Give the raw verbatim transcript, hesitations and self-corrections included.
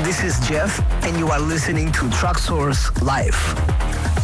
This is Jeff, and you are listening to Traxsource Live.